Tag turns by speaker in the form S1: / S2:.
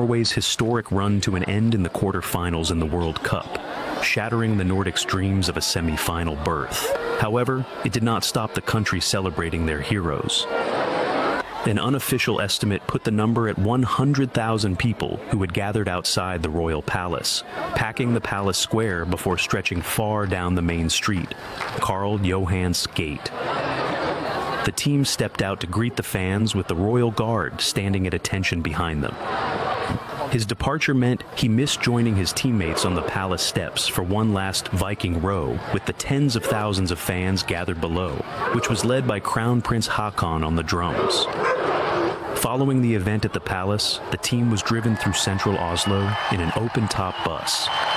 S1: Norway's historic run to an end in the quarterfinals in the World Cup, shattering the Nordics' dreams of a semi-final berth. However, it did not stop the country celebrating their heroes. An unofficial estimate put the number at 100,000 people who had gathered outside the royal palace, packing the palace square before stretching far down the main street, Karl Johans Gate. The team stepped out to greet the fans with the royal guard standing at attention behind them. His departure meant he missed joining his teammates on the palace steps for one last Viking row with the tens of thousands of fans gathered below, which was led by Crown Prince Haakon on the drums. Following the event at the palace, the team was driven through central Oslo in an open-top bus,